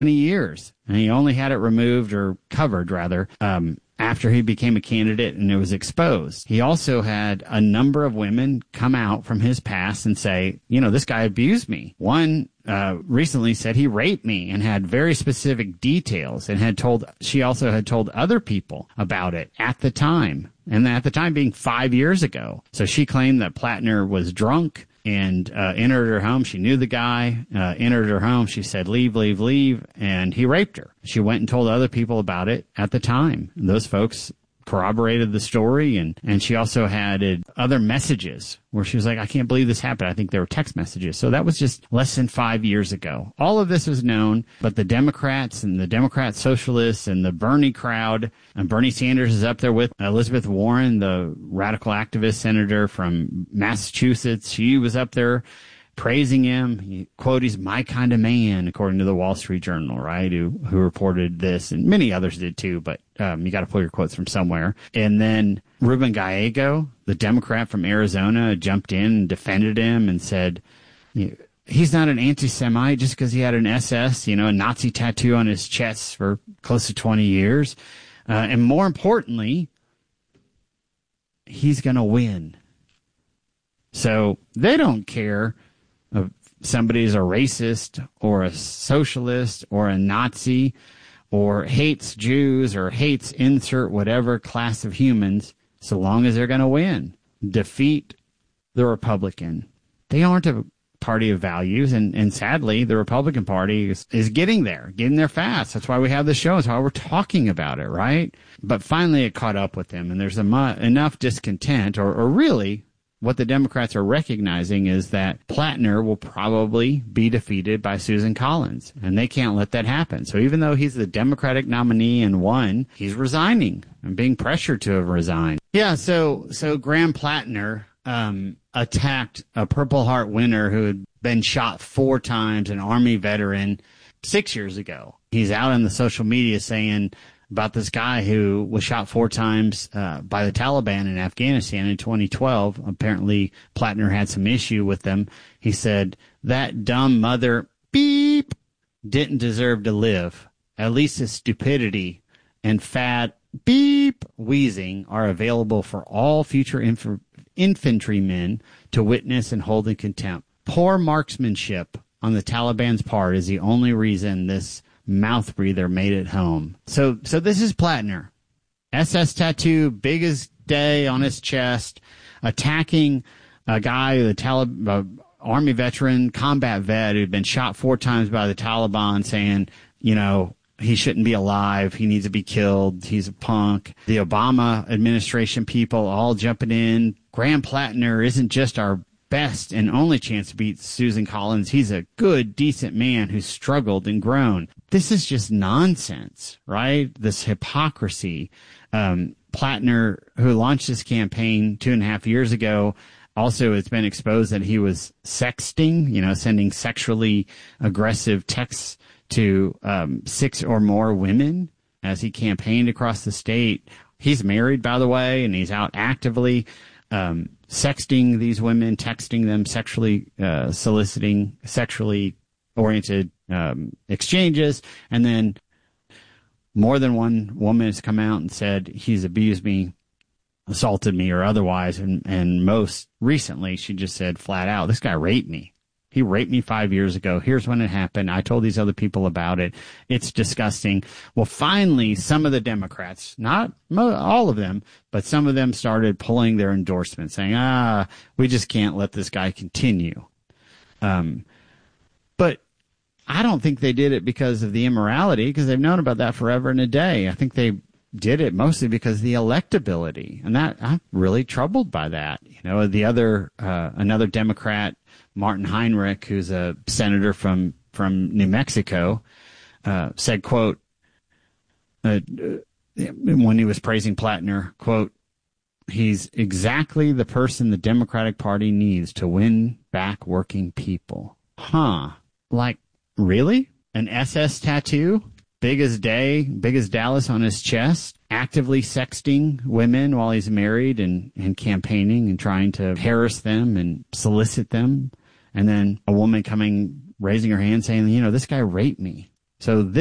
years. And he only had it removed or covered, rather, after he became a candidate and it was exposed. He also had a number of women come out from his past and say, this guy abused me. One recently said he raped me and had very specific details and she also had told other people about it at the time. And at the time being 5 years ago. So she claimed that Plattner was drunk and entered her home. She knew the guy, entered her home. She said, leave, leave, leave. And he raped her. She went and told other people about it at the time. And those folks corroborated the story. And she also had other messages where she was like, I can't believe this happened. I think they were text messages. So that was just less than 5 years ago. All of this was known, but the Democrats and the Democrat socialists and the Bernie crowd, and Bernie Sanders is up there with Elizabeth Warren, the radical activist senator from Massachusetts. She was up there praising him. Quote, he's my kind of man, according to the Wall Street Journal, right, who reported this, and many others did too, but you got to pull your quotes from somewhere. And then Ruben Gallego, the Democrat from Arizona, jumped in and defended him and said, he's not an anti-Semite just because he had an SS, a Nazi tattoo on his chest for close to 20 years. And more importantly, he's going to win. So they don't care if somebody's a racist or a socialist or a Nazi or hates Jews or hates insert whatever class of humans, so long as they're going to win. Defeat the Republican. They aren't a party of values, and sadly, the Republican Party is getting there fast. That's why we have the show. That's why we're talking about it, right? But finally it caught up with them, and there's enough discontent, or really what the Democrats are recognizing is that Plattner will probably be defeated by Susan Collins, and they can't let that happen. So even though he's the Democratic nominee and won, he's resigning and being pressured to have resigned. Yeah, so Graham Plattner attacked a Purple Heart winner who had been shot 4 times, an Army veteran, 6 years ago. He's out on the social media saying about this guy who was shot 4 times by the Taliban in Afghanistan in 2012. Apparently, Plattner had some issue with them. He said, that dumb mother, beep, didn't deserve to live. At least his stupidity and fat, beep, wheezing are available for all future infantrymen to witness and hold in contempt. Poor marksmanship on the Taliban's part is the only reason this mouth breather made it home. So this is Plattner. SS tattoo, big as day on his chest, attacking a guy, Army veteran, combat vet who'd been shot 4 times by the Taliban, saying, he shouldn't be alive. He needs to be killed. He's a punk. The Obama administration people all jumping in. Graham Plattner isn't just our best and only chance to beat Susan Collins. He's a good, decent man who's struggled and grown. This is just nonsense, right? This hypocrisy. Plattner, who launched this campaign 2.5 years ago, also it's been exposed that he was sexting, sending sexually aggressive texts to 6 or more women as he campaigned across the state. He's married, by the way, and he's out actively sexting these women, texting them, sexually soliciting sexually oriented exchanges. And then more than one woman has come out and said he's abused me, assaulted me, or otherwise. And most recently, she just said flat out, this guy raped me. He raped me 5 years ago. Here's when it happened. I told these other people about it. It's disgusting. Well, finally, some of the Democrats, not all of them, but some of them started pulling their endorsements, saying, we just can't let this guy continue. But I don't think they did it because of the immorality, because they've known about that forever and a day. I think they did it mostly because of the electability. And that I'm really troubled by that. The other, another Democrat, Martin Heinrich, who's a senator from New Mexico, said, quote, when he was praising Plattner, quote, he's exactly the person the Democratic Party needs to win back working people. Huh. Like, really? An SS tattoo? Big as day, big as Dallas on his chest, actively sexting women while he's married and campaigning and trying to harass them and solicit them. And then a woman raising her hand saying, this guy raped me. So